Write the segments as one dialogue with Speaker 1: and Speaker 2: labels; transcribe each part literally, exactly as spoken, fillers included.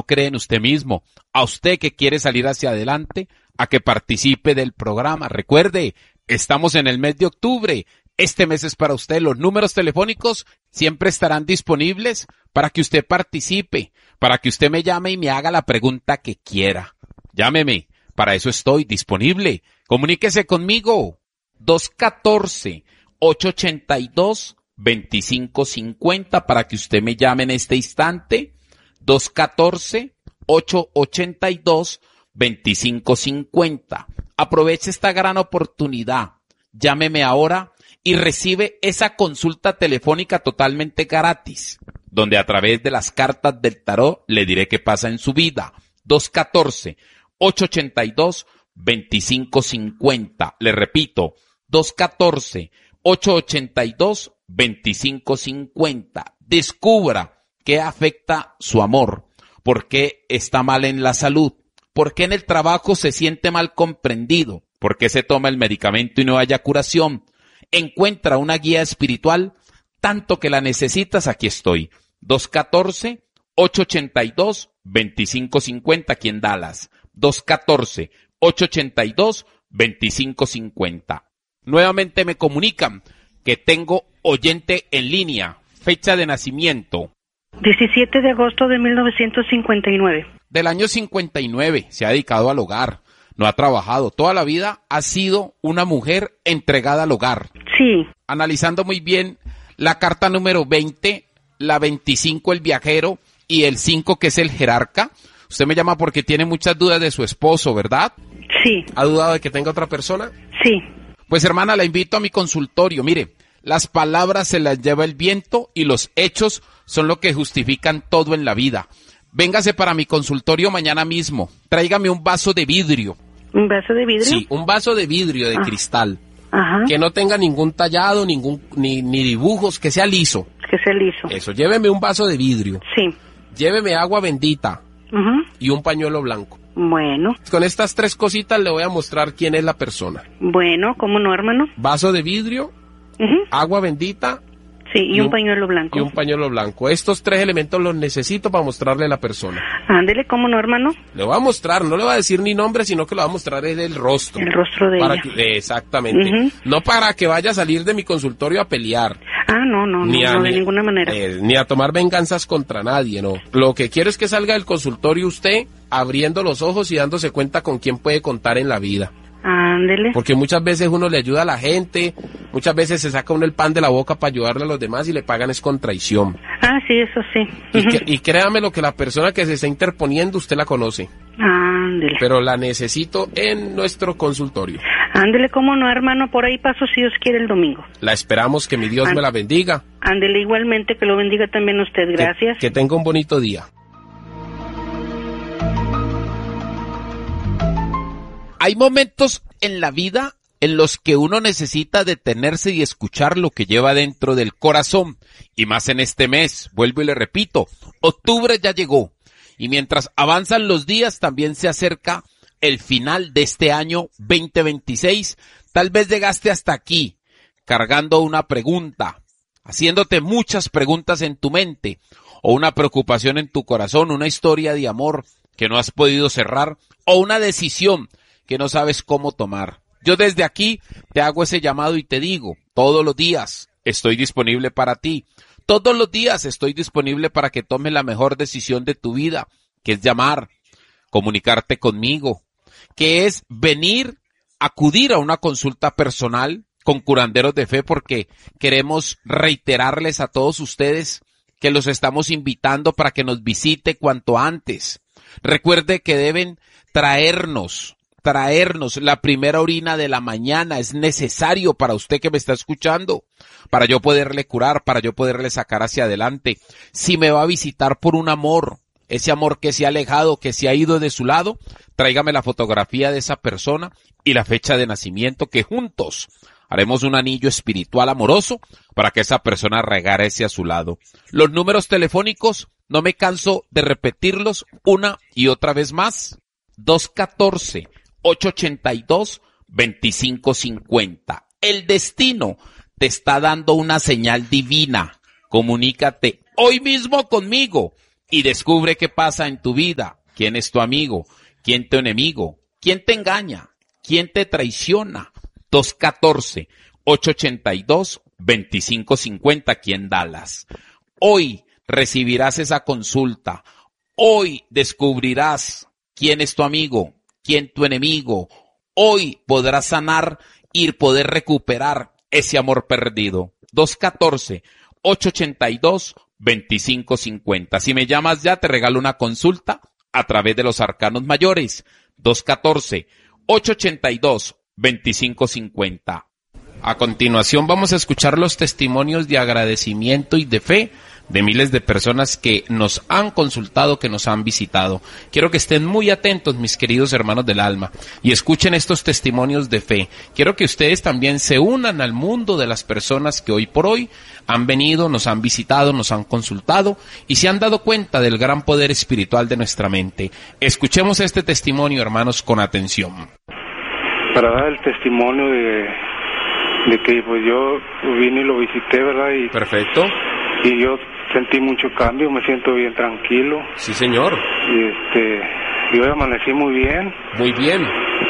Speaker 1: cree en usted mismo, a usted que quiere salir hacia adelante, a que participe del programa. Recuerde, estamos en el mes de octubre. Este mes es para usted. Los números telefónicos siempre estarán disponibles para que usted participe, para que usted me llame y me haga la pregunta que quiera. Llámeme, para eso estoy disponible. Comuníquese conmigo. dos uno cuatro, ocho ocho dos, dos cinco cinco cero para que usted me llame en este instante. dos uno cuatro, ocho ocho dos, dos cinco cinco cero. Aproveche esta gran oportunidad. Llámeme ahora y recibe esa consulta telefónica totalmente gratis, donde a través de las cartas del tarot le diré qué pasa en su vida. dos uno cuatro, ocho ocho dos, dos cinco cinco cero. Le repito, dos uno cuatro, ocho ocho dos, dos cinco cinco cero. Descubra qué afecta su amor, por qué está mal en la salud, por qué en el trabajo se siente mal comprendido, por qué se toma el medicamento y no haya curación. Encuentra una guía espiritual, tanto que la necesitas, aquí estoy. dos uno cuatro, ocho ocho dos, dos cinco cinco cero aquí en Dallas. dos uno cuatro, ocho ocho dos, dos cinco cinco cero. Nuevamente me comunican que tengo oyente en línea. Fecha de nacimiento.
Speaker 2: diecisiete de agosto de mil novecientos cincuenta y nueve.
Speaker 1: Del año cincuenta y nueve, se ha dedicado al hogar, no ha trabajado, toda la vida ha sido una mujer entregada al hogar.
Speaker 2: Sí.
Speaker 1: Analizando muy bien la carta número veinte, la veinticinco el viajero y el cinco que es el jerarca. Usted me llama porque tiene muchas dudas de su esposo, ¿verdad?
Speaker 2: Sí.
Speaker 1: ¿Ha dudado de que tenga otra persona?
Speaker 2: Sí.
Speaker 1: Pues hermana, la invito a mi consultorio. Mire, las palabras se las lleva el viento y los hechos son lo que justifican todo en la vida. Véngase para mi consultorio mañana mismo. Tráigame un vaso de vidrio.
Speaker 2: ¿Un vaso de vidrio?
Speaker 1: Sí, un vaso de vidrio de
Speaker 2: ah.
Speaker 1: cristal.
Speaker 2: Ajá.
Speaker 1: Que no tenga ningún tallado, ningún ni, ni dibujos, que sea liso.
Speaker 2: Que sea liso.
Speaker 1: Eso, lléveme un vaso de vidrio.
Speaker 2: Sí.
Speaker 1: Lléveme agua bendita.
Speaker 2: Uh-huh.
Speaker 1: Y un pañuelo blanco.
Speaker 2: Bueno.
Speaker 1: Con estas tres cositas le voy a mostrar quién es la persona.
Speaker 2: Bueno, ¿cómo no, hermano?
Speaker 1: Vaso de vidrio,
Speaker 2: uh-huh.
Speaker 1: agua bendita.
Speaker 2: Sí, y, y un, un pañuelo blanco.
Speaker 1: Y un pañuelo blanco. Estos tres elementos los necesito para mostrarle a la persona.
Speaker 2: Ándele, ¿cómo no, hermano?
Speaker 1: Le voy a mostrar, no le voy a decir ni nombre, sino que le voy a mostrar el, el rostro.
Speaker 2: El rostro de
Speaker 1: para
Speaker 2: ella.
Speaker 1: Que, exactamente. Uh-huh. No para que vaya a salir de mi consultorio a pelear.
Speaker 2: Ah, no, no,
Speaker 1: ni
Speaker 2: no,
Speaker 1: a,
Speaker 2: no de
Speaker 1: ni,
Speaker 2: ninguna manera.
Speaker 1: Eh, ni a tomar venganzas contra nadie, no. Lo que quiero es que salga del consultorio usted abriendo los ojos y dándose cuenta con quién puede contar en la vida.
Speaker 2: Ándele.
Speaker 1: Porque muchas veces uno le ayuda a la gente, muchas veces se saca uno el pan de la boca para ayudarle a los demás y le pagan es con traición.
Speaker 2: Ah, sí, eso sí.
Speaker 1: Y, uh-huh. que, y créame lo que la persona que se está interponiendo usted la conoce.
Speaker 2: Ándele.
Speaker 1: Pero la necesito en nuestro consultorio.
Speaker 2: Ándele, cómo no, hermano, por ahí paso si Dios quiere el domingo.
Speaker 1: La esperamos, que mi Dios Ándele. me la bendiga.
Speaker 2: Ándele, igualmente, que lo bendiga también usted, gracias.
Speaker 1: Que, que tenga un bonito día. Hay momentos en la vida en los que uno necesita detenerse y escuchar lo que lleva dentro del corazón. Y más en este mes, vuelvo y le repito, octubre ya llegó. Y mientras avanzan los días, también se acerca el final de este año veinte veintiséis. Tal vez llegaste hasta aquí, cargando una pregunta, haciéndote muchas preguntas en tu mente, o una preocupación en tu corazón, una historia de amor que no has podido cerrar, o una decisión que no sabes cómo tomar. Yo desde aquí te hago ese llamado y te digo, todos los días estoy disponible para ti. Todos los días estoy disponible para que tomes la mejor decisión de tu vida, que es llamar, comunicarte conmigo, que es venir, acudir a una consulta personal con curanderos de fe, porque queremos reiterarles a todos ustedes que los estamos invitando para que nos visite cuanto antes. Recuerde que deben traernos traernos la primera orina de la mañana. Es necesario para usted que me está escuchando, para yo poderle curar, para yo poderle sacar hacia adelante. Si me va a visitar por un amor, ese amor que se ha alejado, que se ha ido de su lado, tráigame la fotografía de esa persona y la fecha de nacimiento, que juntos haremos un anillo espiritual amoroso para que esa persona regrese a su lado. Los números telefónicos, no me canso de repetirlos una y otra vez más. dos uno cuatro, ocho ocho dos, dos cinco cinco cero. El destino te está dando una señal divina. Comunícate hoy mismo conmigo y descubre qué pasa en tu vida. ¿Quién es tu amigo? ¿Quién tu enemigo? ¿Quién te engaña? ¿Quién te traiciona? dos uno cuatro, ocho ocho dos, dos cinco cinco cero aquí en Dallas. Hoy recibirás esa consulta. Hoy descubrirás quién es tu amigo, quién tu enemigo. Hoy podrás sanar y poder recuperar ese amor perdido. dos uno cuatro, ocho ocho dos, dos cinco cinco cero. Si me llamas ya, te regalo una consulta a través de los arcanos mayores. dos uno cuatro, ocho ocho dos, dos cinco cinco cero. A continuación vamos a escuchar los testimonios de agradecimiento y de fe de miles de personas que nos han consultado, que nos han visitado. Quiero que estén muy atentos, mis queridos hermanos del alma, y escuchen estos testimonios de fe. Quiero que ustedes también se unan al mundo de las personas que hoy por hoy han venido, nos han visitado, nos han consultado y se han dado cuenta del gran poder espiritual de nuestra mente. Escuchemos este testimonio, hermanos, con atención.
Speaker 3: Para dar el testimonio de, de que pues yo vine y lo visité, ¿verdad? Y,
Speaker 1: perfecto.
Speaker 3: Y yo sentí mucho cambio, me siento bien tranquilo.
Speaker 1: Sí, señor.
Speaker 3: Y este, yo amanecí muy bien.
Speaker 1: Muy bien.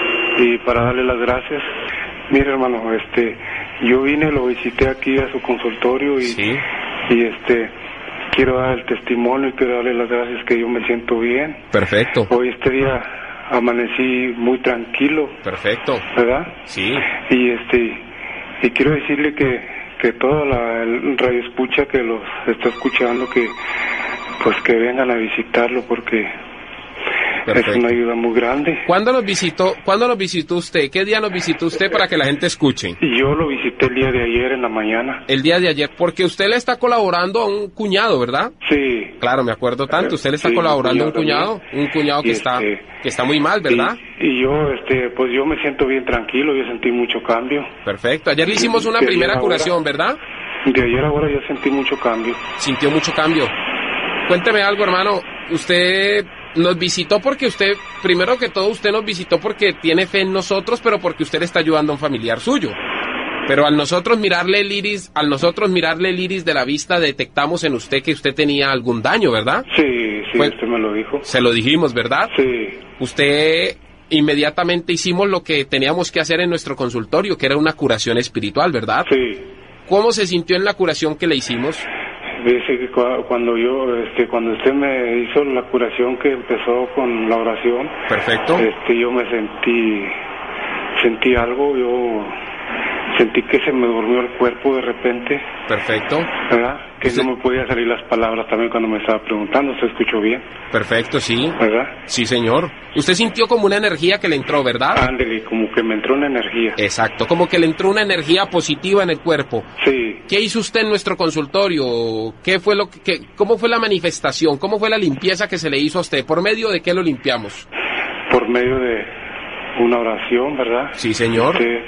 Speaker 3: Y para darle las gracias, mire, hermano, este, yo vine, lo visité aquí a su consultorio y,
Speaker 1: sí.
Speaker 3: y este, quiero dar el testimonio y quiero darle las gracias que yo me siento bien.
Speaker 1: Perfecto.
Speaker 3: Hoy este día amanecí muy tranquilo.
Speaker 1: Perfecto.
Speaker 3: ¿Verdad?
Speaker 1: Sí.
Speaker 3: Y este, y quiero decirle que que toda la el radio escucha que los está escuchando, que pues que vengan a visitarlo porque perfecto. Es una ayuda muy grande.
Speaker 1: ¿Cuándo nos visitó, cuándo nos visitó usted? ¿Qué día nos visitó usted para que la gente escuche?
Speaker 3: Yo lo visité el día de ayer en la mañana.
Speaker 1: El día de ayer, porque usted le está colaborando a un cuñado, ¿verdad?
Speaker 3: Sí.
Speaker 1: Claro, me acuerdo tanto. Usted le está sí, colaborando a un cuñado, también. un cuñado que está este, que está muy mal, ¿verdad?
Speaker 3: Y, y yo, este, pues yo me siento bien tranquilo, yo sentí mucho cambio.
Speaker 1: Perfecto. Ayer le hicimos una de primera curación, ¿verdad?
Speaker 3: De ayer a ahora yo sentí mucho cambio.
Speaker 1: Sintió mucho cambio. Cuénteme algo, hermano. Usted nos visitó porque usted, primero que todo, usted nos visitó porque tiene fe en nosotros, pero porque usted está ayudando a un familiar suyo. Pero al nosotros mirarle el iris, al nosotros mirarle el iris de la vista, detectamos en usted que usted tenía algún daño, ¿verdad?
Speaker 3: Sí, sí, pues, usted me lo dijo.
Speaker 1: Se lo dijimos, ¿verdad?
Speaker 3: Sí.
Speaker 1: Usted, inmediatamente hicimos lo que teníamos que hacer en nuestro consultorio, que era una curación espiritual, ¿verdad?
Speaker 3: Sí.
Speaker 1: ¿Cómo se sintió en la curación que le hicimos?
Speaker 3: Dice que cuando yo, este, cuando usted me hizo la curación que empezó con la oración,
Speaker 1: perfecto,
Speaker 3: este, yo me sentí, sentí algo, yo sentí que se me durmió el cuerpo de repente.
Speaker 1: Perfecto.
Speaker 3: ¿Verdad? Que
Speaker 1: ¿Usted?
Speaker 3: No me podía salir las palabras también cuando me estaba preguntando, ¿se escuchó bien?
Speaker 1: Perfecto, sí.
Speaker 3: ¿Verdad?
Speaker 1: Sí, señor. Usted sintió como una energía que le entró, ¿verdad?
Speaker 3: Ándele, como que me entró una energía.
Speaker 1: Exacto, como que le entró una energía positiva en el cuerpo.
Speaker 3: Sí.
Speaker 1: ¿Qué hizo usted en nuestro consultorio? ¿Qué fue lo que, que cómo fue la manifestación? ¿Cómo fue la limpieza que se le hizo a usted? ¿Por medio de qué lo limpiamos?
Speaker 3: Por medio de una oración, ¿verdad?
Speaker 1: Sí, señor.
Speaker 3: Usted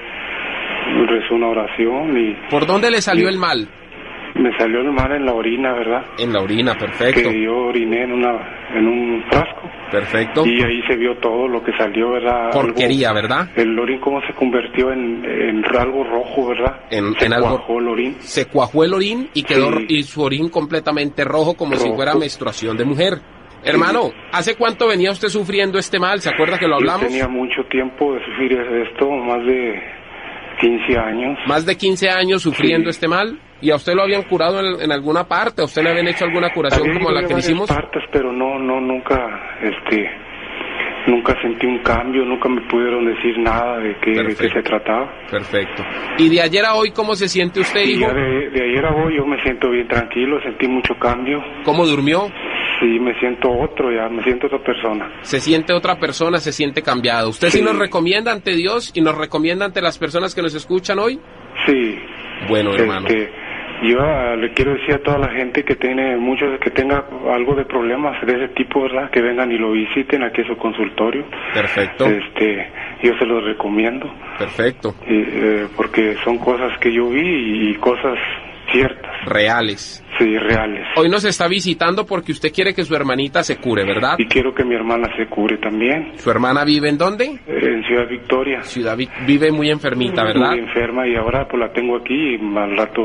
Speaker 3: rezó una oración y...
Speaker 1: ¿Por dónde le salió y... el mal?
Speaker 3: Me salió el mal en la orina, ¿verdad?
Speaker 1: En la orina, perfecto.
Speaker 3: Que yo oriné en una en un frasco.
Speaker 1: Perfecto.
Speaker 3: Y ahí se vio todo lo que salió, ¿verdad?
Speaker 1: Porquería,
Speaker 3: algo,
Speaker 1: ¿verdad?
Speaker 3: El orín cómo se convirtió en, en algo rojo, ¿verdad?
Speaker 1: En,
Speaker 3: se
Speaker 1: en algo.
Speaker 3: cuajó el orín.
Speaker 1: Se cuajó el orín y quedó
Speaker 3: sí.
Speaker 1: y su orín completamente rojo como rojo. Si fuera menstruación de mujer. Sí. Hermano, ¿hace cuánto venía usted sufriendo este mal? ¿Se acuerda que lo hablamos?
Speaker 3: Yo tenía mucho tiempo de sufrir esto, más de quince años.
Speaker 1: Más de quince años sufriendo sí. este mal. ¿Y a usted lo habían curado en, en alguna parte? ¿A usted le habían hecho alguna curación como la que le hicimos?
Speaker 3: partes, pero no, no, nunca, este, nunca sentí un cambio, nunca me pudieron decir nada de qué, de qué se trataba.
Speaker 1: Perfecto. ¿Y de ayer a hoy cómo se siente usted,
Speaker 3: y
Speaker 1: hijo?
Speaker 3: De, de ayer a hoy yo me siento bien tranquilo, sentí mucho cambio.
Speaker 1: ¿Cómo durmió?
Speaker 3: Sí, me siento otro ya, me siento otra persona.
Speaker 1: Se siente otra persona, se siente cambiado. ¿Usted sí, sí nos recomienda ante Dios y nos recomienda ante las personas que nos escuchan hoy?
Speaker 3: Sí.
Speaker 1: Bueno, hermano.
Speaker 3: Este, yo uh, le quiero decir a toda la gente que tiene muchos, que tenga algo de problemas de ese tipo, ¿verdad? Que vengan y lo visiten aquí a su consultorio.
Speaker 1: Perfecto.
Speaker 3: Este, yo se los recomiendo.
Speaker 1: Perfecto.
Speaker 3: Y, eh, porque son cosas que yo vi y, y cosas ciertas.
Speaker 1: Reales.
Speaker 3: Sí, reales.
Speaker 1: Hoy nos está visitando porque usted quiere que su hermanita se cure, ¿verdad?
Speaker 3: Y quiero que mi hermana se cure también.
Speaker 1: ¿Su hermana vive en dónde?
Speaker 3: En Ciudad Victoria.
Speaker 1: Ciudad Vi- vive muy enfermita, ¿verdad?
Speaker 3: Muy enferma y ahora pues la tengo aquí y al rato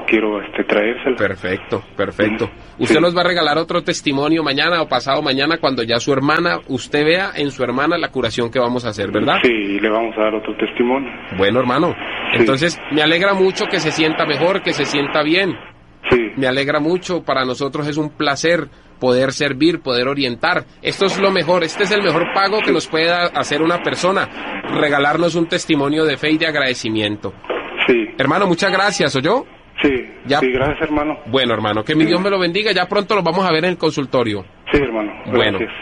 Speaker 3: quiero este traérsela.
Speaker 1: Perfecto, perfecto.
Speaker 3: Sí.
Speaker 1: Usted nos va a regalar otro testimonio mañana o pasado mañana cuando ya su hermana, usted vea en su hermana la curación que vamos a hacer, ¿verdad?
Speaker 3: Sí, y le vamos a dar otro testimonio.
Speaker 1: Bueno, hermano,
Speaker 3: Sí.
Speaker 1: entonces me alegra mucho que se sienta mejor, que se sienta bien.
Speaker 3: Sí,
Speaker 1: Me alegra mucho, para nosotros es un placer poder servir, poder orientar. Esto es lo mejor, este es el mejor pago que nos puede hacer una persona, regalarnos un testimonio de fe y de agradecimiento.
Speaker 3: sí,
Speaker 1: Hermano, muchas gracias, ¿oyó?
Speaker 3: sí,
Speaker 1: Ya.
Speaker 3: sí, gracias, hermano.
Speaker 1: Bueno, hermano, que mi
Speaker 3: Sí.
Speaker 1: Dios me lo bendiga, ya pronto lo vamos a ver en el consultorio.
Speaker 3: Sí, hermano,
Speaker 1: Bueno.
Speaker 3: gracias.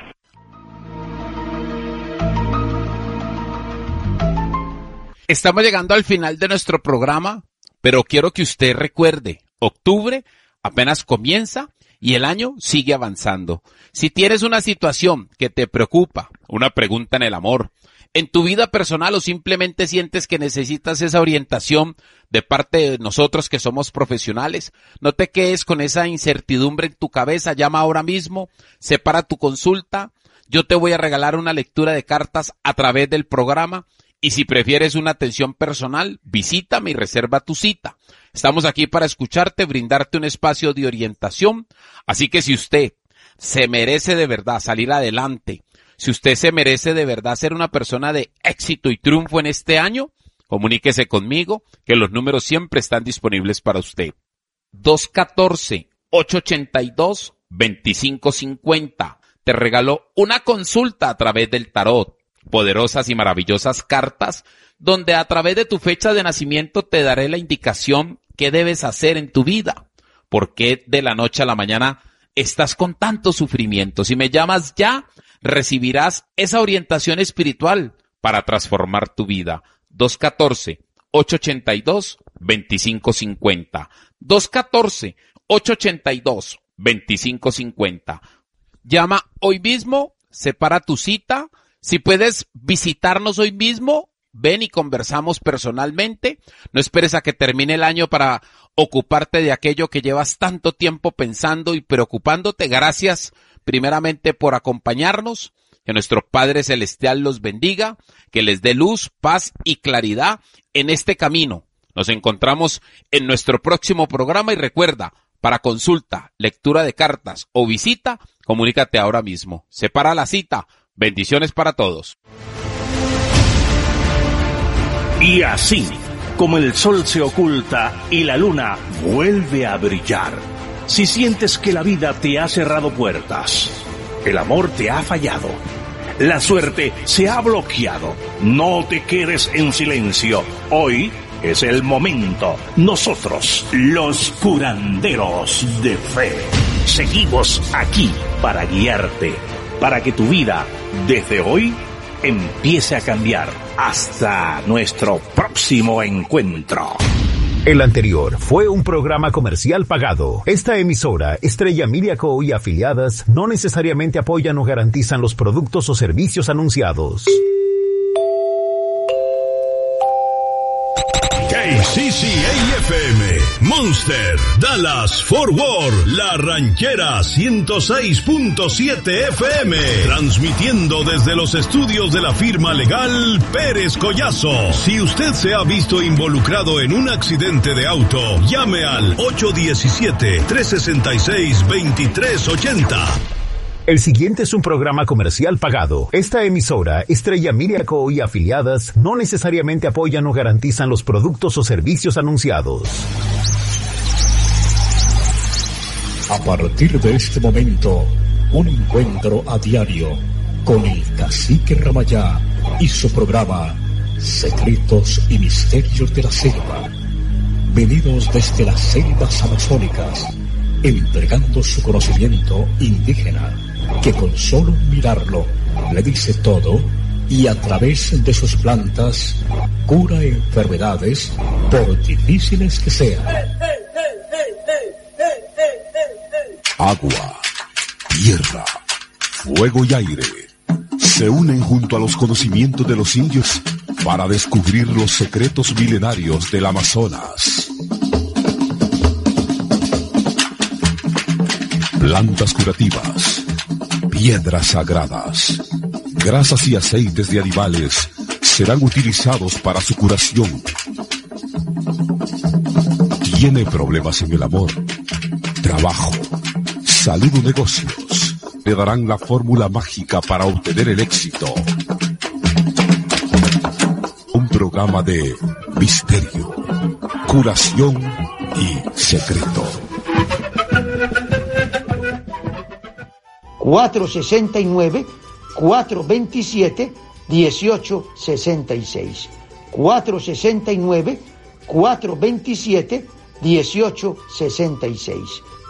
Speaker 1: Estamos llegando al final de nuestro programa, pero quiero que usted recuerde, octubre apenas comienza y el año sigue avanzando. Si tienes una situación que te preocupa, una pregunta en el amor, en tu vida personal o simplemente sientes que necesitas esa orientación de parte de nosotros que somos profesionales, no te quedes con esa incertidumbre en tu cabeza, llama ahora mismo, separa tu consulta, yo te voy a regalar una lectura de cartas a través del programa y si prefieres una atención personal, visítame y reserva tu cita. Estamos aquí para escucharte, brindarte un espacio de orientación, así que si usted se merece de verdad salir adelante, si usted se merece de verdad ser una persona de éxito y triunfo en este año, comuníquese conmigo, que los números siempre están disponibles para usted. dos uno cuatro, ocho ocho dos, dos cinco cinco cero. Te regaló una consulta a través del tarot, poderosas y maravillosas cartas, donde a través de tu fecha de nacimiento te daré la indicación qué debes hacer en tu vida. ¿Por qué de la noche a la mañana estás con tanto sufrimiento? Si me llamas ya, recibirás esa orientación espiritual para transformar tu vida. dos uno cuatro, ocho ocho dos, dos cinco cinco cero. dos uno cuatro, ocho ocho dos, dos cinco cinco cero. Llama hoy mismo, separa tu cita. Si puedes visitarnos hoy mismo, ven y conversamos personalmente. No esperes a que termine el año para ocuparte de aquello que llevas tanto tiempo pensando y preocupándote. Gracias primeramente por acompañarnos. Que nuestro Padre Celestial los bendiga, que les dé luz, paz y claridad en este camino. Nos encontramos en nuestro próximo programa y recuerda, para consulta, lectura de cartas o visita, comunícate ahora mismo. Separa la cita. Bendiciones para todos.
Speaker 4: Y así, como el sol se oculta y la luna vuelve a brillar, si sientes que la vida te ha cerrado puertas, el amor te ha fallado, la suerte se ha bloqueado, no te quedes en silencio. Hoy es el momento. Nosotros, los curanderos de fe, seguimos aquí para guiarte, para que tu vida, desde hoy, empiece a cambiar. Hasta nuestro próximo encuentro.
Speaker 5: El anterior fue un programa comercial pagado. Esta emisora, Estrella Media Co. y afiliadas, no necesariamente apoyan o garantizan los productos o servicios anunciados.
Speaker 6: K C C A F M, Monster, Dallas, Fort Worth, La Ranchera ciento seis punto siete F M, transmitiendo desde los estudios de la firma legal Pérez Collazo. Si usted se ha visto involucrado en un accidente de auto, llame al ocho uno siete, tres seis seis, dos tres ocho cero.
Speaker 5: El siguiente es un programa comercial pagado. Esta emisora, Estrella Media Co. y afiliadas, no necesariamente apoyan o garantizan los productos o servicios anunciados.
Speaker 7: A partir de este momento, un encuentro a diario con el Cacique Ramayá y su programa Secretos y Misterios de la Selva. Venidos desde las selvas amazónicas, entregando su conocimiento indígena, que con solo mirarlo le dice todo y a través de sus plantas cura enfermedades por difíciles que sean.
Speaker 6: Agua, tierra, fuego y aire se unen junto a los conocimientos de los indios para descubrir los secretos milenarios del Amazonas. Plantas curativas, piedras sagradas, grasas y aceites de animales serán utilizados para su curación.
Speaker 7: ¿Tiene problemas en el amor, trabajo, salud o negocios? Le darán la fórmula mágica para obtener el éxito. Un programa de misterio, curación y secreto.
Speaker 8: cuatro sesenta y nueve, cuatro veintisiete, dieciocho sesenta y seis. cuatro sesenta y nueve, cuatro veintisiete, dieciocho sesenta y seis.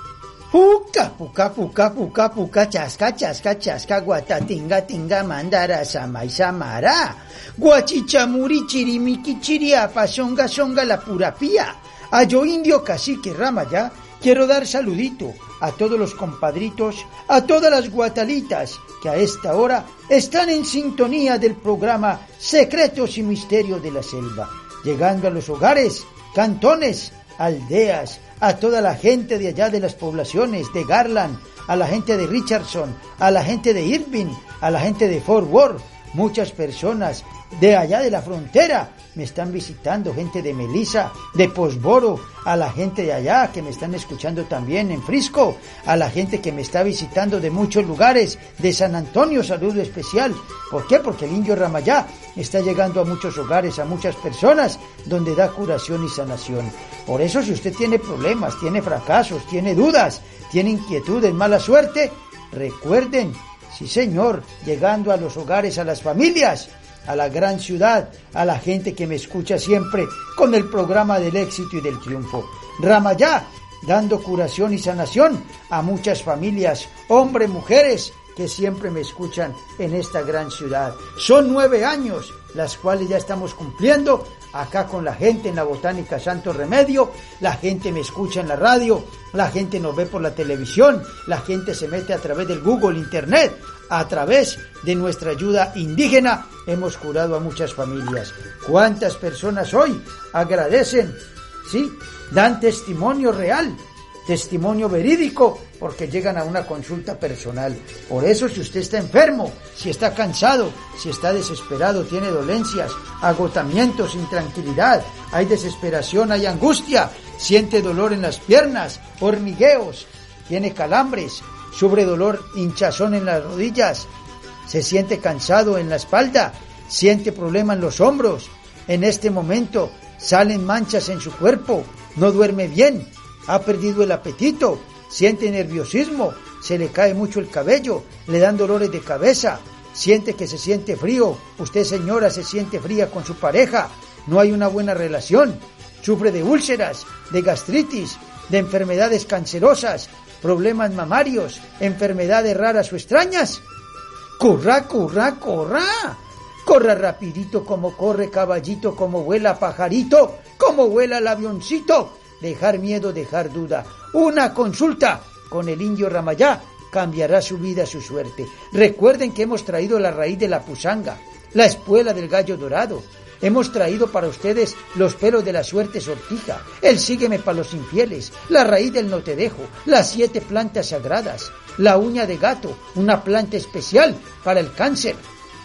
Speaker 8: Puca, puca, puca, puca, puca, chasca, chasca, chasca, guatatinga, tinga, mandara, sama y samara. Guachichamuri, chirimiki, chiriapa, songa, songa, la pura pía. A yo indio cacique Ramayá, quiero dar saludito a todos los compadritos, a todas las guatalitas que a esta hora están en sintonía del programa Secretos y Misterios de la Selva, llegando a los hogares, cantones, aldeas, a toda la gente de allá de las poblaciones de Garland, a la gente de Richardson, a la gente de Irving, a la gente de Fort Worth. Muchas personas de allá de la frontera me están visitando, gente de Melissa, de Posboro, a la gente de allá que me están escuchando también en Frisco, a la gente que me está visitando de muchos lugares, de San Antonio, saludo especial. ¿Por qué? Porque el indio Ramayá está llegando a muchos hogares, a muchas personas, donde da curación y sanación. Por eso, si usted tiene problemas, tiene fracasos, tiene dudas, tiene inquietudes, mala suerte, recuerden, sí señor, llegando a los hogares, a las familias, a la gran ciudad, a la gente que me escucha siempre con el programa del éxito y del triunfo. Ramayá, dando curación y sanación a muchas familias, hombres, mujeres, que siempre me escuchan en esta gran ciudad. Son nueve años, las cuales ya estamos cumpliendo acá con la gente en la Botánica Santo Remedio. La gente me escucha en la radio, la gente nos ve por la televisión, la gente se mete a través del Google, Internet. A través de nuestra ayuda indígena hemos curado a muchas familias. ¿Cuántas personas hoy agradecen? Sí, dan testimonio real, testimonio verídico, porque llegan a una consulta personal. Por eso, si usted está enfermo, si está cansado, si está desesperado, tiene dolencias, agotamientos, intranquilidad, hay desesperación, hay angustia, siente dolor en las piernas, hormigueos, tiene calambres, sufre dolor, hinchazón en las rodillas, se siente cansado en la espalda, siente problema en los hombros, en este momento salen manchas en su cuerpo, no duerme bien, ha perdido el apetito, siente nerviosismo, se le cae mucho el cabello, le dan dolores de cabeza, siente que se siente frío, usted señora se siente fría con su pareja, no hay una buena relación, sufre de úlceras, de gastritis, de enfermedades cancerosas, problemas mamarios, enfermedades raras o extrañas. Corra, corra, corra. Corra rapidito como corre caballito, como vuela pajarito, como vuela el avioncito. Dejar miedo, dejar duda. Una consulta con el indio Ramayá cambiará su vida, su suerte. Recuerden que hemos traído la raíz de la pusanga, la espuela del gallo dorado. Hemos traído para ustedes los pelos de la suerte sortija, el sígueme para los infieles, la raíz del no te dejo, las siete plantas sagradas, la uña de gato, una planta especial para el cáncer,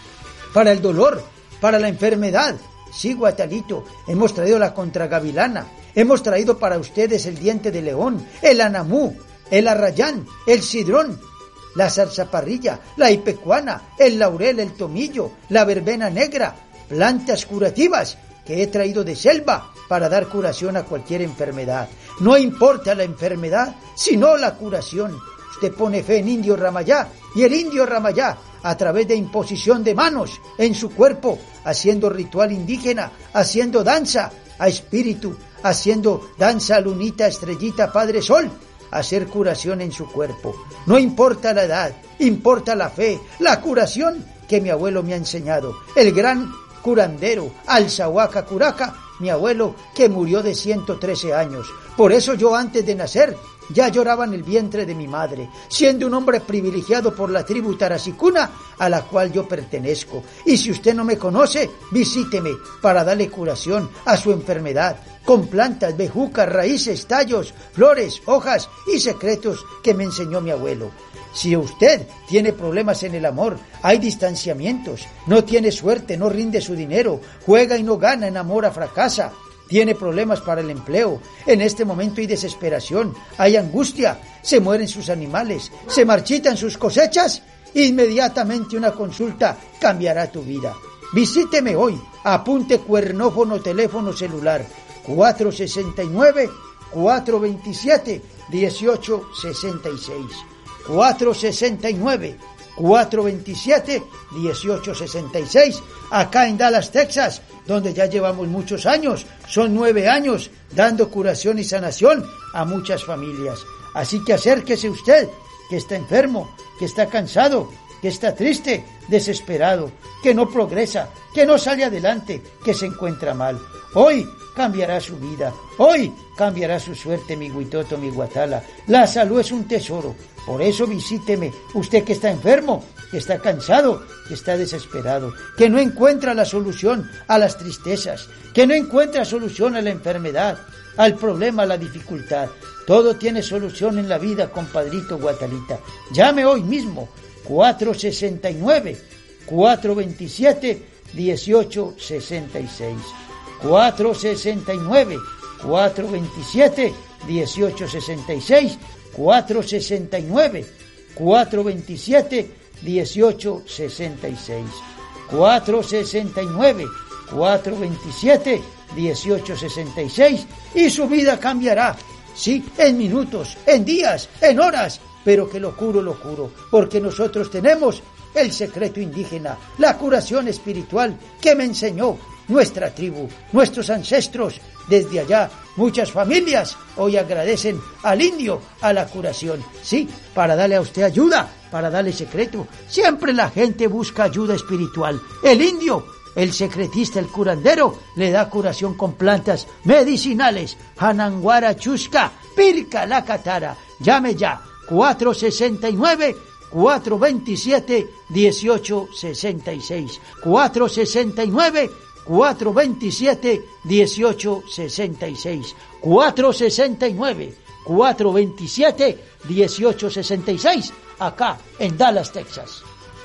Speaker 8: para el dolor, para la enfermedad. Sí, guatalito, hemos traído la contragavilana, hemos traído para ustedes el diente de león, el anamú, el arrayán, el cidrón, la zarzaparrilla, la ipecuana, el laurel, el tomillo, la verbena negra, plantas curativas que he traído de selva para dar curación a cualquier enfermedad. No importa la enfermedad, sino la curación. Usted pone fe en indio Ramayá y el indio Ramayá, a través de imposición de manos en su cuerpo, haciendo ritual indígena, haciendo danza a espíritu, haciendo danza a lunita, estrellita, Padre Sol, hacer curación en su cuerpo. No importa la edad, importa la fe, la curación que mi abuelo me ha enseñado. El gran curandero, Alzahuaca Curaca, mi abuelo, que murió de ciento trece años. Por eso yo antes de nacer ya lloraba en el vientre de mi madre, siendo un hombre privilegiado por la tribu Tarasicuna a la cual yo pertenezco. Y si usted no me conoce, visíteme para darle curación a su enfermedad, con plantas, bejucas, raíces, tallos, flores, hojas y secretos que me enseñó mi abuelo. Si usted tiene problemas en el amor, hay distanciamientos, no tiene suerte, no rinde su dinero, juega y no gana, enamora, fracasa, tiene problemas para el empleo. En este momento hay desesperación, hay angustia, se mueren sus animales, se marchitan sus cosechas. Inmediatamente una consulta cambiará tu vida. Visíteme hoy, apunte cuernófono, teléfono celular cuatro sesenta y nueve, cuatro veintisiete, dieciocho sesenta y seis. cuatro sesenta y nueve, cuatro veintisiete, dieciocho sesenta y seis, acá en Dallas, Texas, donde ya llevamos muchos años, son nueve años dando curación y sanación a muchas familias. Así que acérquese usted, que está enfermo, que está cansado, que está triste, desesperado, que no progresa, que no sale adelante, que se encuentra mal. Hoy cambiará su vida, hoy cambiará su suerte, mi Huitoto, mi Guatala. La salud es un tesoro, por eso visíteme, usted que está enfermo, que está cansado, que está desesperado, que no encuentra la solución a las tristezas, que no encuentra solución a la enfermedad, al problema, a la dificultad. Todo tiene solución en la vida, compadrito Guatalita. Llame hoy mismo, cuatro sesenta y nueve, cuatro veintisiete, dieciocho sesenta y seis. cuatro sesenta y nueve, cuatro veintisiete, dieciocho sesenta y seis, cuatro sesenta y nueve, cuatro veintisiete, dieciocho sesenta y seis, cuatro sesenta y nueve, cuatro veintisiete, dieciocho sesenta y seis, y su vida cambiará, sí, en minutos, en días, en horas, pero que lo curo, lo curo, porque nosotros tenemos el secreto indígena, la curación espiritual que me enseñó nuestra tribu, nuestros ancestros. Desde allá, muchas familias hoy agradecen al indio a la curación, sí, para darle a usted ayuda, para darle secreto. Siempre la gente busca ayuda espiritual. El indio, el secretista, el curandero, le da curación con plantas medicinales. Hananguara Chusca, Pirca la Catara. Llame ya, cuatro sesenta y nueve, cuatro veintisiete, dieciocho sesenta y seis, cuatro sesenta y nueve, cuatro veintisiete, dieciocho sesenta y seis, cuatro sesenta y nueve, cuatro veintisiete, dieciocho sesenta y seis, acá en Dallas, Texas.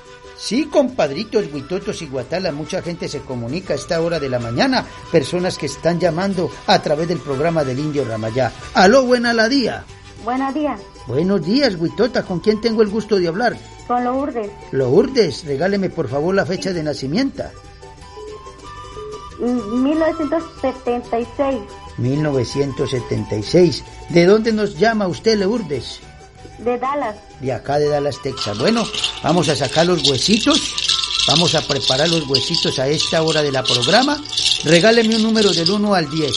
Speaker 8: Sí, compadritos, Huitotos y Guatala, mucha gente se comunica a esta hora de la mañana, personas que están llamando a través del programa del Indio Ramayá. Aló, buena la día.
Speaker 9: Buenos días.
Speaker 8: Buenos días, Huitota, ¿con quién tengo el gusto de hablar?
Speaker 9: Con Lourdes.
Speaker 8: Lourdes, regáleme por favor la fecha de nacimiento.
Speaker 9: mil novecientos setenta y seis.
Speaker 8: mil novecientos setenta y seis. ¿De dónde nos llama usted, Lourdes?
Speaker 9: De Dallas.
Speaker 8: De acá de Dallas, Texas. Bueno, vamos a sacar los huesitos. Vamos a preparar los huesitos a esta hora de la programa. Regáleme un número del uno al diez.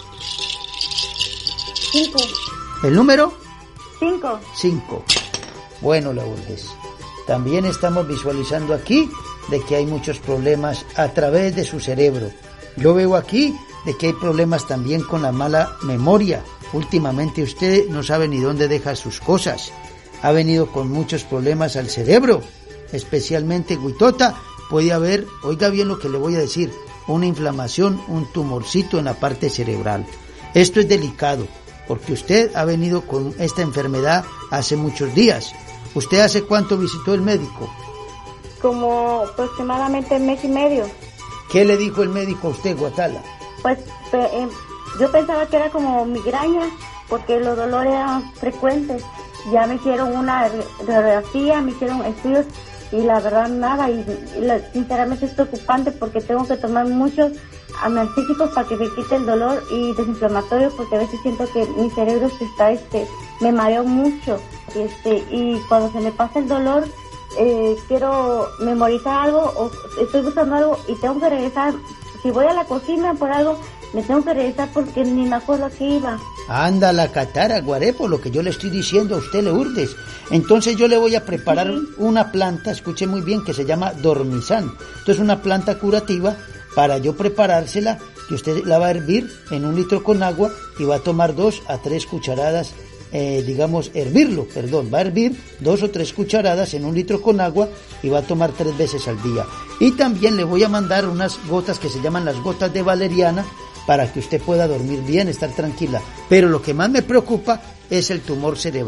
Speaker 9: cinco.
Speaker 8: ¿El número?
Speaker 9: cinco.
Speaker 8: cinco. Bueno, Lourdes, también estamos visualizando aquí de que hay muchos problemas a través de su cerebro. Yo veo aquí de que hay problemas también con la mala memoria. Últimamente usted no sabe ni dónde deja sus cosas. Ha venido con muchos problemas al cerebro, especialmente Huitota. Puede haber, oiga bien lo que le voy a decir, una inflamación, un tumorcito en la parte cerebral. Esto es delicado, porque usted ha venido con esta enfermedad hace muchos días. ¿Usted hace cuánto visitó el médico?
Speaker 9: Como aproximadamente un mes y medio.
Speaker 8: ¿Qué le dijo el médico a usted, Guatala?
Speaker 9: Pues eh, yo pensaba que era como migraña, porque los dolores eran frecuentes. Ya me hicieron una radiografía, me hicieron estudios y la verdad nada. Y, y la, sinceramente es preocupante porque tengo que tomar muchos analgésicos para que me quite el dolor y desinflamatorios, porque a veces siento que mi cerebro se está, este, me mareo mucho. Este, y cuando se me pasa el dolor, eh, quiero memorizar algo o estoy buscando algo y tengo que regresar. Si voy a la cocina por algo, me tengo que regresar porque ni me acuerdo a qué iba. Anda la catara, Guarepo, lo que yo le estoy diciendo a usted, Lourdes. Entonces yo le voy a preparar sí. una planta, escuche muy bien, que se llama Dormizán. Entonces una planta curativa para yo preparársela, que usted la va a hervir en un litro con agua y va a tomar dos a tres cucharadas, eh, digamos, hervirlo, perdón, va a hervir dos o tres cucharadas en un litro con agua y va a tomar tres veces al día. Y también le voy a mandar unas gotas que se llaman las gotas de valeriana, para que usted pueda dormir bien, estar tranquila. Pero lo que más me preocupa es el tumor cerebral.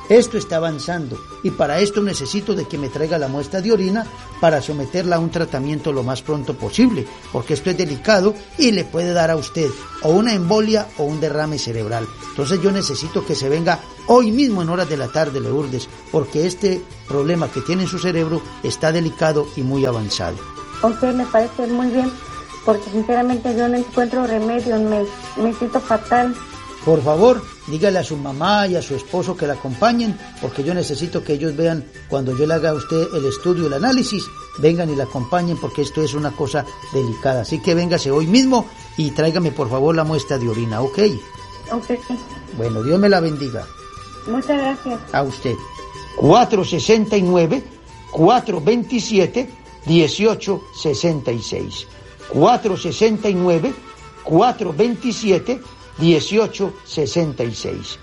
Speaker 8: Esto está avanzando y para esto necesito de que me traiga la muestra de orina para someterla a un tratamiento lo más pronto posible, porque esto es delicado y le puede dar a usted o una embolia o un derrame cerebral. Entonces yo necesito que se venga hoy mismo en horas de la tarde, Lourdes, porque este problema que tiene en su cerebro está delicado y muy avanzado.
Speaker 9: Ok, me parece muy bien, porque sinceramente yo no encuentro remedio, me, me siento fatal.
Speaker 8: Por favor, dígale a su mamá y a su esposo que la acompañen, porque yo necesito que ellos vean cuando yo le haga a usted el estudio y el análisis, vengan y la acompañen porque esto es una cosa delicada. Así que véngase hoy mismo y tráigame por favor la muestra de orina, ¿ok?
Speaker 9: Ok.
Speaker 8: Bueno, Dios me la bendiga.
Speaker 9: Muchas gracias.
Speaker 8: A usted. cuatro sesenta y nueve, cuatro veintisiete, dieciocho sesenta y seis. cuatro sesenta y nueve, cuatro veintisiete, dieciocho sesenta y seis.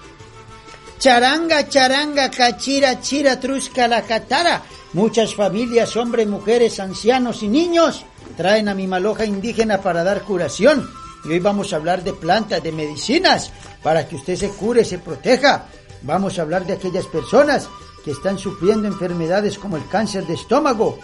Speaker 8: Charanga, charanga, cachira, chira, trusca, la catara. Muchas familias, hombres, mujeres, ancianos y niños traen a mi maloja indígena para dar curación. Y hoy vamos a hablar de plantas, de medicinas, para que usted se cure, se proteja. Vamos a hablar de aquellas personas que están sufriendo enfermedades como el cáncer de estómago,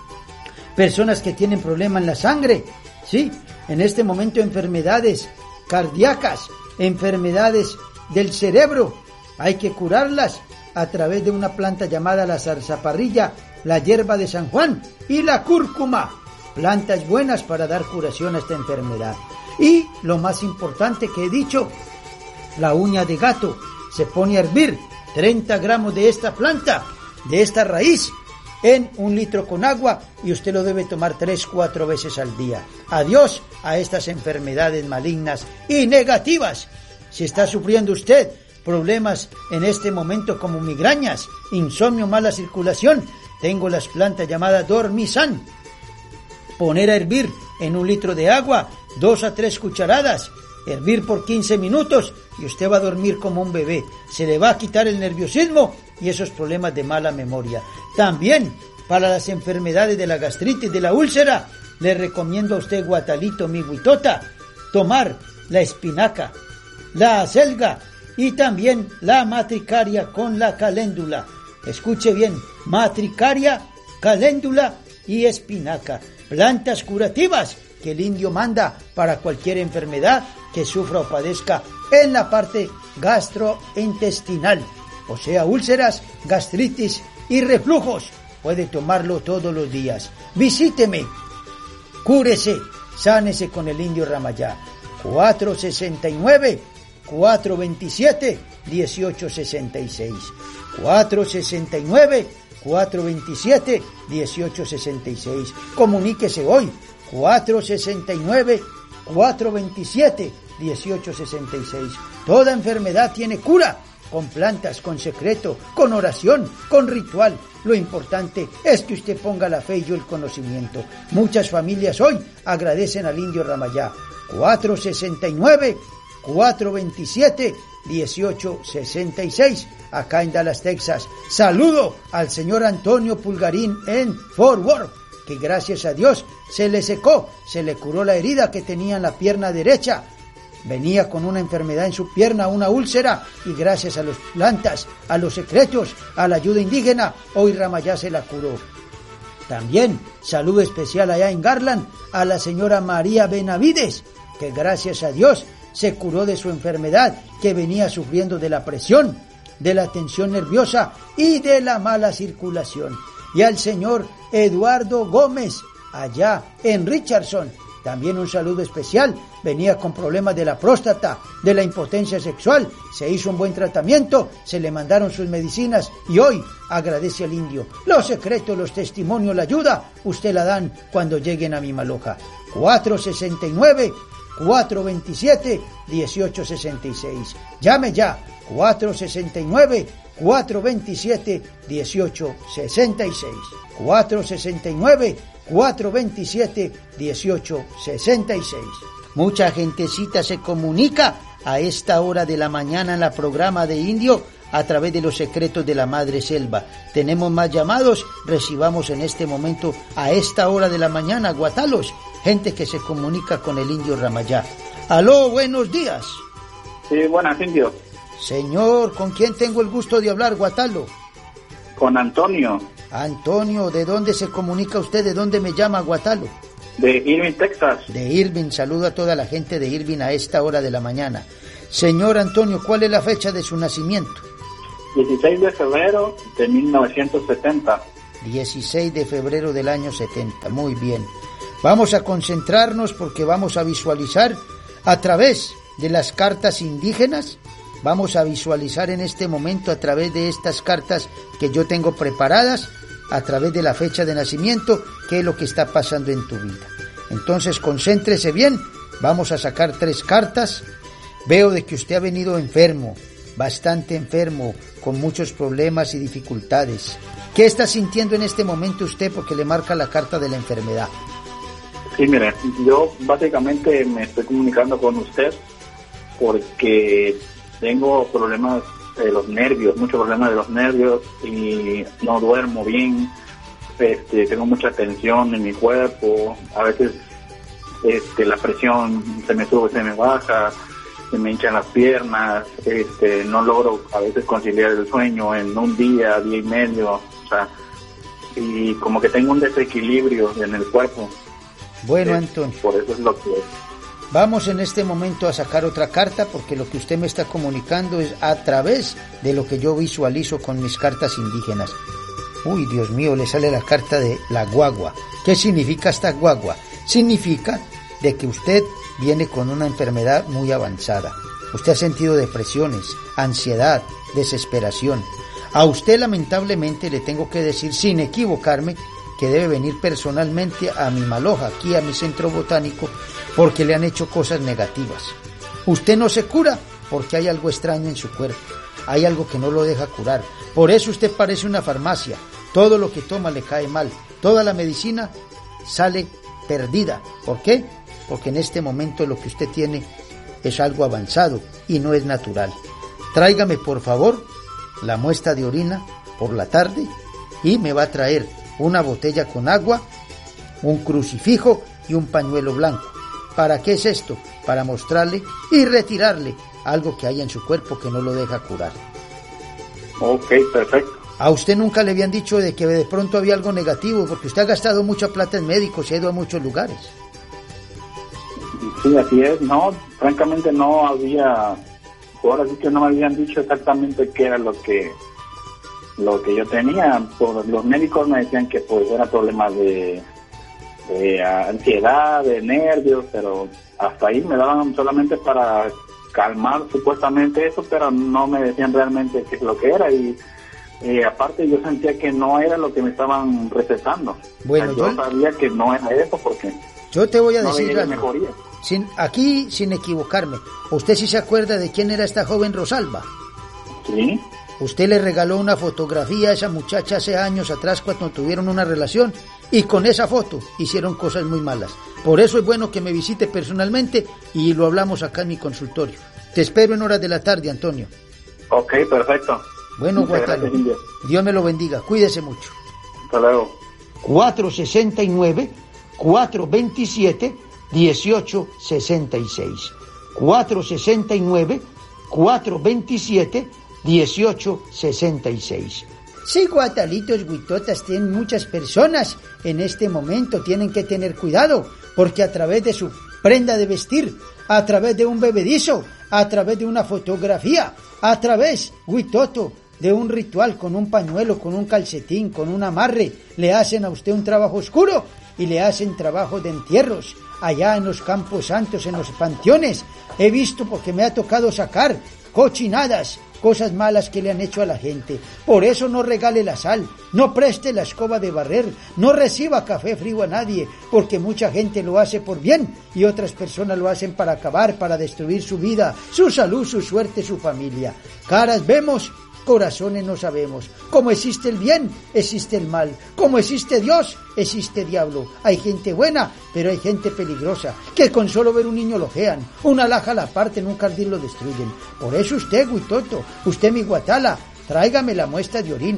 Speaker 8: personas que tienen problemas en la sangre, ¿sí? En este momento enfermedades cardíacas, enfermedades del cerebro, hay que curarlas a través de una planta llamada la zarzaparrilla, la hierba de San Juan y la cúrcuma, plantas buenas para dar curación a esta enfermedad. Y lo más importante que he dicho, la uña de gato, se pone a hervir treinta gramos de esta planta, de esta raíz, en un litro con agua y usted lo debe tomar tres, cuatro veces al día. Adiós a estas enfermedades malignas y negativas. Si está sufriendo usted problemas en este momento como migrañas, insomnio, mala circulación, tengo las plantas llamadas Dormisan. Poner a hervir en un litro de agua, dos a tres cucharadas, hervir por quince minutos y usted va a dormir como un bebé. Se le va a quitar el nerviosismo y esos problemas de mala memoria. También para las enfermedades de la gastritis, de la úlcera, le recomiendo a usted guatalito, miguitota, tomar la espinaca, la acelga y también la matricaria con la caléndula. Escuche bien, matricaria, caléndula y espinaca, plantas curativas que el indio manda para cualquier enfermedad que sufra o padezca en la parte gastrointestinal, o sea, úlceras, gastritis y reflujos. Puede tomarlo todos los días. Visíteme, cúrese, sánese con el indio Ramayá. cuatro sesenta y nueve, cuatro veintisiete, dieciocho sesenta y seis. cuatro sesenta y nueve, cuatro veintisiete, dieciocho sesenta y seis. Comuníquese hoy. cuatro sesenta y nueve, cuatro veintisiete, dieciocho sesenta y seis. Toda enfermedad tiene cura, con plantas, con secreto, con oración, con ritual. Lo importante es que usted ponga la fe y yo el conocimiento. Muchas familias hoy agradecen al indio Ramayá. cuatro sesenta y nueve, cuatro veintisiete, dieciocho sesenta y seis, acá en Dallas, Texas. Saludo al señor Antonio Pulgarín en Fort Worth, que gracias a Dios se le secó, se le curó la herida que tenía en la pierna derecha. Venía con una enfermedad en su pierna, una úlcera, y gracias a las plantas, a los secretos, a la ayuda indígena, hoy Ramayá se la curó. También saludo especial allá en Garland a la señora María Benavides, que gracias a Dios se curó de su enfermedad, que venía sufriendo de la presión, de la tensión nerviosa y de la mala circulación. Y al señor Eduardo Gómez, allá en Richardson, también un saludo especial. Venía con problemas de la próstata, de la impotencia sexual, se hizo un buen tratamiento, se le mandaron sus medicinas y hoy agradece al indio. Los secretos, los testimonios, la ayuda, usted la dan cuando lleguen a mi maloja. cuatro sesenta y nueve, cuatro veintisiete, dieciocho sesenta y seis. Llame ya, cuatro sesenta y nueve, cuatro veintisiete, dieciocho sesenta y seis. cuatro sesenta y nueve, cuatro veintisiete, dieciocho sesenta y seis. Mucha gentecita se comunica a esta hora de la mañana en la programa de Indio a través de los secretos de la Madre Selva. Tenemos más llamados, recibamos en este momento a esta hora de la mañana, Guatalos, gente que se comunica con el indio Ramayá. Aló, buenos días.
Speaker 10: Sí, buenas, indio.
Speaker 8: Señor, ¿con quién tengo el gusto de hablar, Guatalo?
Speaker 10: Con Antonio.
Speaker 8: Antonio, ¿de dónde se comunica usted? ¿De dónde me llama, Guatalo?
Speaker 10: De Irving, Texas.
Speaker 8: De Irving, saludo a toda la gente de Irving a esta hora de la mañana. Señor Antonio, ¿cuál es la fecha de su nacimiento?
Speaker 10: dieciséis de febrero de mil novecientos setenta.
Speaker 8: dieciséis de febrero del año setenta, muy bien. Vamos a concentrarnos porque vamos a visualizar a través de las cartas indígenas, vamos a visualizar en este momento a través de estas cartas que yo tengo preparadas, a través de la fecha de nacimiento, qué es lo que está pasando en tu vida. Entonces concéntrese bien, vamos a sacar tres cartas. Veo de que usted ha venido enfermo, bastante enfermo, con muchos problemas y dificultades. ¿Qué está sintiendo en este momento usted? Porque le marca la carta de la enfermedad.
Speaker 10: Sí, mire, yo básicamente me estoy comunicando con usted porque tengo problemas de los nervios, muchos problemas de los nervios y no duermo bien. Este, tengo mucha tensión en mi cuerpo, a veces este, la presión se me sube, se me baja, se me hinchan las piernas, este, no logro a veces conciliar el sueño en un día, día y medio, o sea, y como que tengo un desequilibrio en el cuerpo.
Speaker 8: Bueno,
Speaker 10: eh,
Speaker 8: Antonio,
Speaker 10: por eso es lo que...
Speaker 8: Vamos en este momento a sacar otra carta porque lo que usted me está comunicando es a través de lo que yo visualizo con mis cartas indígenas. Uy, Dios mío, le sale la carta de la guagua. ¿Qué significa esta guagua? Significa de que usted viene con una enfermedad muy avanzada. Usted ha sentido depresiones, ansiedad, desesperación. A usted lamentablemente le tengo que decir, sin equivocarme, que debe venir personalmente a mi Maloja, aquí a mi centro botánico, porque le han hecho cosas negativas. Usted no se cura porque hay algo extraño en su cuerpo, hay algo que no lo deja curar. Por eso usted parece una farmacia, todo lo que toma le cae mal, toda la medicina sale perdida. ¿Por qué? Porque en este momento lo que usted tiene es algo avanzado y no es natural. Tráigame por favor la muestra de orina por la tarde y me va a traer una botella con agua, un crucifijo y un pañuelo blanco. ¿Para qué es esto? Para mostrarle y retirarle algo que hay en su cuerpo que no lo deja curar.
Speaker 10: Ok, perfecto.
Speaker 8: ¿A usted nunca le habían dicho de que de pronto había algo negativo? Porque usted ha gastado mucha plata en médicos y ha ido a muchos lugares.
Speaker 10: Sí, así es. No, francamente no había... Ahora sí que no me habían dicho exactamente qué era lo que... lo que yo tenía. Por los médicos me decían que pues era problemas de, de ansiedad, de nervios, pero hasta ahí me daban solamente para calmar supuestamente eso, pero no me decían realmente qué es lo que era y eh, aparte yo sentía que no era lo que me estaban recetando. Bueno, o sea, yo, yo sabía que no era eso porque
Speaker 8: yo te voy a
Speaker 10: no
Speaker 8: decir algo.
Speaker 10: Mejoría.
Speaker 8: Sin, aquí sin equivocarme, ¿usted sí se acuerda de quién era esta joven Rosalba?
Speaker 10: Sí.
Speaker 8: Usted le regaló una fotografía a esa muchacha hace años atrás cuando tuvieron una relación y con esa foto hicieron cosas muy malas. Por eso es bueno que me visite personalmente y lo hablamos acá en mi consultorio. Te espero en horas de la tarde, Antonio.
Speaker 10: Ok, perfecto.
Speaker 8: Bueno, Guatalo, Dios me lo bendiga. Cuídese mucho.
Speaker 10: Hasta luego.
Speaker 8: cuatro sesenta y nueve, cuatro veintisiete, dieciocho sesenta y seis. cuatro sesenta y nueve, cuatro veintisiete, dieciocho sesenta y seis. Sí, Guatalitos, Guitotas, tienen muchas personas en este momento, tienen que tener cuidado, porque a través de su prenda de vestir, a través de un bebedizo, a través de una fotografía, a través, Guitoto, de un ritual con un pañuelo, con un calcetín, con un amarre, le hacen a usted un trabajo oscuro y le hacen trabajo de entierros. Allá en los campos santos, en los panteones, he visto porque me ha tocado sacar cochinadas, cosas malas que le han hecho a la gente. Por eso no regale la sal, no preste la escoba de barrer, no reciba café frío a nadie, porque mucha gente lo hace por bien y otras personas lo hacen para acabar, para destruir su vida, su salud, su suerte, su familia. Caras vemos, corazones no sabemos. Como existe el bien, existe el mal. Como existe Dios, existe diablo. Hay gente buena, pero hay gente peligrosa, que con solo ver un niño lo ojean, una alhaja la parten, un cardín lo destruyen. Por eso usted, Guitoto, usted mi Guatala, tráigame la muestra de orina.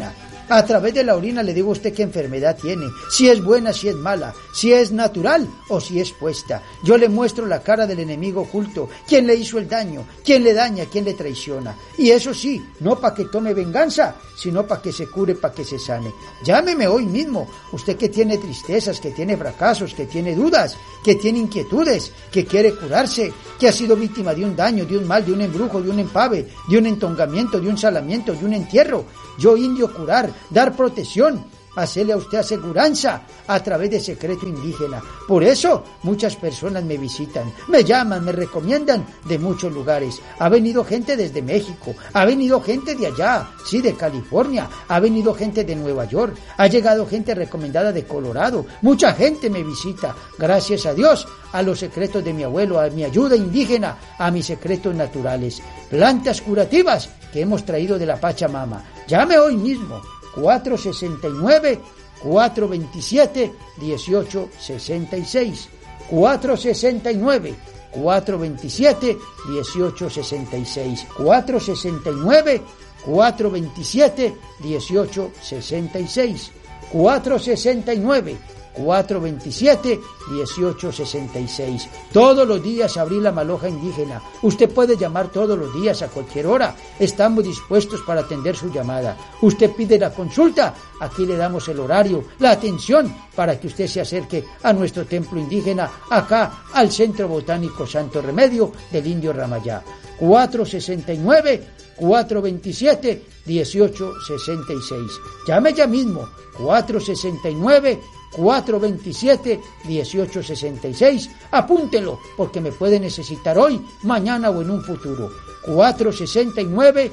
Speaker 8: A través de la orina le digo a usted qué enfermedad tiene, si es buena, si es mala, si es natural o si es puesta. Yo le muestro la cara del enemigo oculto, quién le hizo el daño, quién le daña, quién le traiciona. Y eso sí, no para que tome venganza, sino para que se cure, para que se sane. Llámeme hoy mismo, usted que tiene tristezas, que tiene fracasos, que tiene dudas, que tiene inquietudes, que quiere curarse, que ha sido víctima de un daño, de un mal, de un embrujo, de un empave, de un entongamiento, de un salamiento, de un entierro. Yo indio curar, dar protección, hacerle a usted aseguranza a través de secreto indígena. Por eso muchas personas me visitan, me llaman, me recomiendan de muchos lugares. Ha venido gente desde México, ha venido gente de allá, sí, de California, ha venido gente de Nueva York, ha llegado gente recomendada de Colorado. Mucha gente me visita, gracias a Dios, a los secretos de mi abuelo, a mi ayuda indígena, a mis secretos naturales. Plantas curativas que hemos traído de la Pachamama. Llame hoy mismo, cuatro sesenta y nueve, cuatro veintisiete, dieciocho sesenta y seis, cuatro sesenta y nueve, cuatro veintisiete, dieciocho sesenta y seis, cuatro sesenta y nueve, cuatro veintisiete, dieciocho sesenta y seis, cuatro sesenta y nueve, cuatro veintisiete, dieciocho sesenta y seis. Todos los días abrí la maloja indígena. Usted puede llamar todos los días a cualquier hora. Estamos dispuestos para atender su llamada. Usted pide la consulta, aquí le damos el horario, la atención para que usted se acerque a nuestro templo indígena, acá al Centro Botánico Santo Remedio del Indio Ramayá. cuatro sesenta y nueve, cuatro veintisiete, dieciocho sesenta y seis. Llame ya mismo, cuatro sesenta y nueve, cuatro veintisiete, dieciocho sesenta y seis. Apúntelo, porque me puede necesitar hoy, mañana o en un futuro. cuatro sesenta y nueve,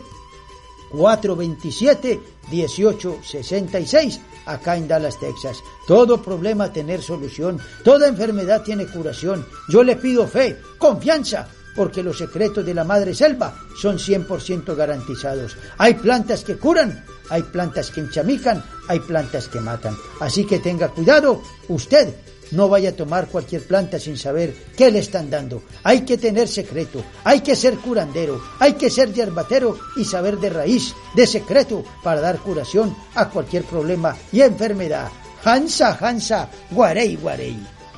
Speaker 8: cuatro veintisiete, dieciocho sesenta y seis, acá en Dallas, Texas. Todo problema tener solución, toda enfermedad tiene curación. Yo le pido fe, confianza, porque los secretos de la madre selva son cien por ciento garantizados. Hay plantas que curan, hay plantas que enchamican, hay plantas que matan. Así que tenga cuidado, usted no vaya a tomar cualquier planta sin saber qué le están dando. Hay que tener secreto, hay que ser curandero, hay que ser yerbatero y saber de raíz, de secreto, para dar curación a cualquier problema y enfermedad. Hansa, Hansa, Guarey, Guarey.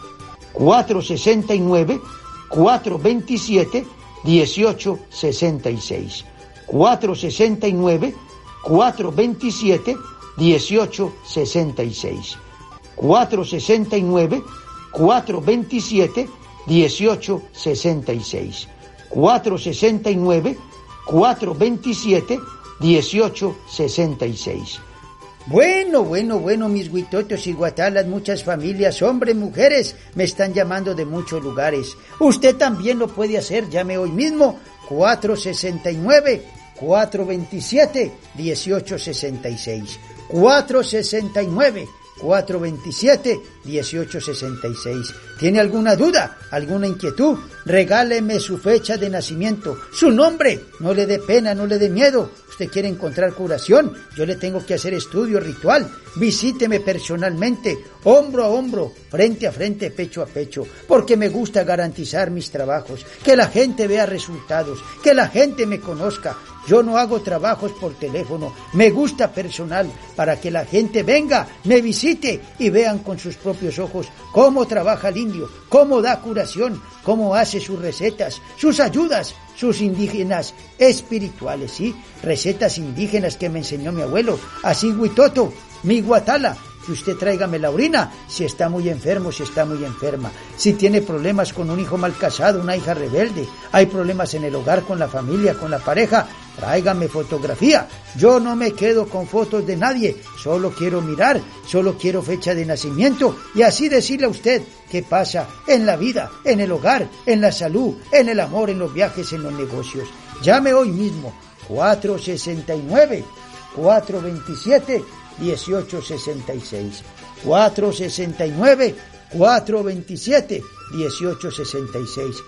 Speaker 8: cuatro sesenta y nueve, cuatro veintisiete, dieciocho sesenta y seis. cuatro sesenta y nueve, cuatro veintisiete, dieciocho sesenta y seis. cuatro sesenta y nueve, cuatro veintisiete, dieciocho sesenta y seis. cuatro sesenta y nueve, cuatro veintisiete, dieciocho sesenta y seis. Bueno, bueno, bueno, mis huitotos y guatalas, muchas familias, hombres, mujeres, me están llamando de muchos lugares. Usted también lo puede hacer, llame hoy mismo, cuatro sesenta y nueve, cuatro veintisiete, dieciocho sesenta y seis. cuatro sesenta y nueve, cuatro veintisiete, dieciocho sesenta y seis. ¿Tiene alguna duda, alguna inquietud? Regáleme su fecha de nacimiento, su nombre, no le dé pena, no le dé miedo. Usted quiere encontrar curación, yo le tengo que hacer estudio ritual. Visíteme personalmente, hombro a hombro, frente a frente, pecho a pecho, porque me gusta garantizar mis trabajos, que la gente vea resultados, que la gente me conozca. Yo no hago trabajos por teléfono, me gusta personal, para que la gente venga, me visite y vean con sus propios ojos cómo trabaja el indio, cómo da curación, cómo hace sus recetas, sus ayudas, sus indígenas espirituales, ¿sí? Recetas indígenas que me enseñó mi abuelo, así huitoto, mi guatala, que usted tráigame la orina si está muy enfermo, si está muy enferma, si tiene problemas con un hijo mal casado, una hija rebelde, hay problemas en el hogar, con la familia, con la pareja, tráigame fotografía. Yo no me quedo con fotos de nadie, solo quiero mirar, solo quiero fecha de nacimiento y así decirle a usted qué pasa en la vida, en el hogar, en la salud, en el amor, en los viajes, en los negocios. Llame hoy mismo, cuatro sesenta y nueve, cuatro veintisiete, dieciocho sesenta y seis. cuatro sesenta y nueve, cuatro veintisiete, dieciocho sesenta y seis.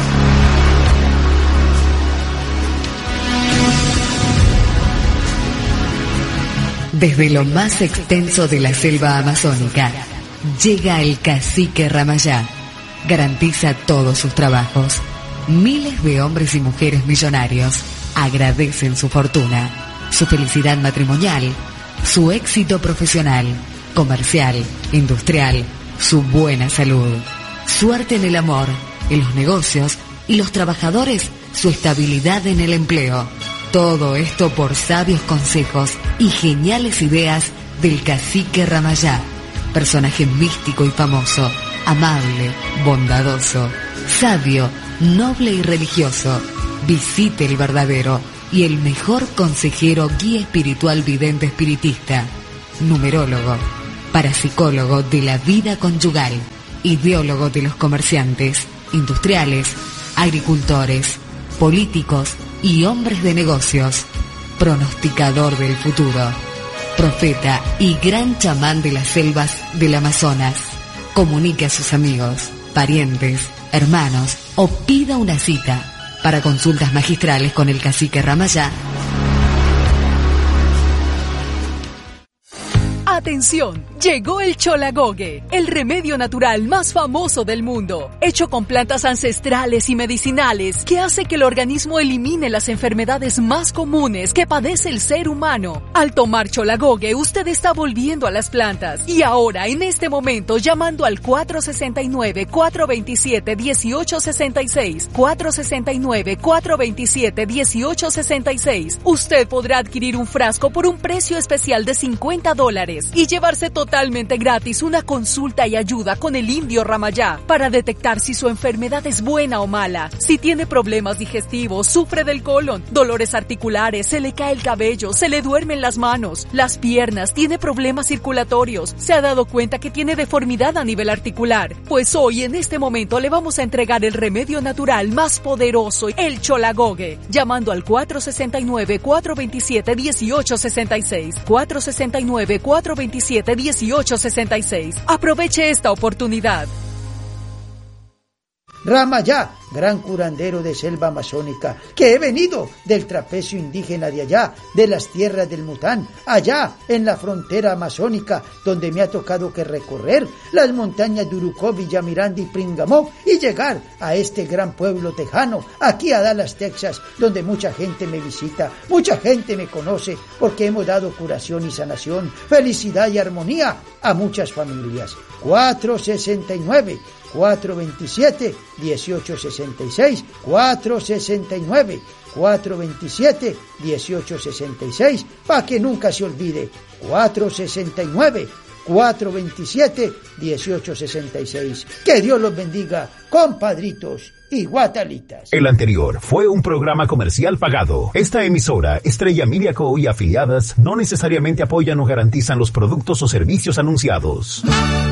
Speaker 11: Desde lo más extenso de la selva amazónica, llega el cacique Ramayá. Garantiza todos sus trabajos. Miles de hombres y mujeres millonarios agradecen su fortuna, su felicidad matrimonial, su éxito profesional, comercial, industrial, su buena salud, suerte en el amor, en los negocios y los trabajadores, su estabilidad en el empleo. Todo esto por sabios consejos y geniales ideas del cacique Ramayá, personaje místico y famoso, amable, bondadoso, sabio, noble y religioso. Visite el verdadero y el mejor consejero, guía espiritual, vidente espiritista, numerólogo, parapsicólogo de la vida conyugal, ideólogo de los comerciantes, industriales, agricultores, políticos y hombres de negocios, pronosticador del futuro, profeta y gran chamán de las selvas del Amazonas. Comunique a sus amigos, parientes, hermanos o pida una cita para consultas magistrales con el cacique Ramayá.
Speaker 12: Atención, llegó el cholagogue, el remedio natural más famoso del mundo, hecho con plantas ancestrales y medicinales que hace que el organismo elimine las enfermedades más comunes que padece el ser humano. Al tomar cholagogue, usted está volviendo a las plantas. Y ahora, en este momento, llamando al cuatro sesenta y nueve, cuatro veintisiete, dieciocho sesenta y seis, cuatro sesenta y nueve, cuatro veintisiete, dieciocho sesenta y seis, usted podrá adquirir un frasco por un precio especial de cincuenta dólares. Y llevarse totalmente gratis una consulta y ayuda con el indio Ramayá para detectar si su enfermedad es buena o mala. Si tiene problemas digestivos, sufre del colon, dolores articulares, se le cae el cabello, se le duermen las manos, las piernas, tiene problemas circulatorios, se ha dado cuenta que tiene deformidad a nivel articular. Pues hoy, en este momento, le vamos a entregar el remedio natural más poderoso, el cholagogue, llamando al cuatro sesenta y nueve, cuatro veintisiete, dieciocho sesenta y seis, cuatro sesenta y nueve, cuatro veintisiete, dieciocho sesenta y seis. Aproveche esta oportunidad.
Speaker 8: Ramayá, gran curandero de selva amazónica, que he venido del trapecio indígena de allá, de las tierras del Mután, allá en la frontera amazónica, donde me ha tocado que recorrer las montañas de Urucó, Villamiranda y Pringamó y llegar a este gran pueblo tejano, aquí a Dallas, Texas, donde mucha gente me visita, mucha gente me conoce, porque hemos dado curación y sanación, felicidad y armonía a muchas familias. cuatro sesenta y nueve, cuatro veintisiete, dieciocho sesenta y seis, cuatro sesenta y nueve, cuatro veintisiete, dieciocho sesenta y seis, para que nunca se olvide, cuatro sesenta y nueve, cuatro veintisiete, dieciocho sesenta y seis. Que Dios los bendiga, compadritos y guatalitas.
Speaker 5: El anterior fue un programa comercial pagado. Esta emisora, Estrella Media Co. y afiliadas, no necesariamente apoyan o garantizan los productos o servicios anunciados.